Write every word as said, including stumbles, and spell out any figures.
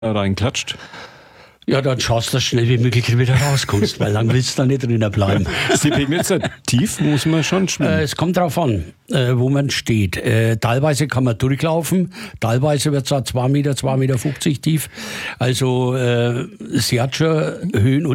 reinklatscht? Ja, dann schaust du so schnell wie möglich wieder rauskommst, weil lang willst du da nicht drinnen bleiben. Ist die Pegnitzer tief, muss man schon schwimmen? Äh, es kommt darauf an, äh, wo man steht. Äh, teilweise kann man durchlaufen, teilweise wird es auch zwei Meter, zwei Meter fünfzig tief. Also äh, sie hat schon Höhen und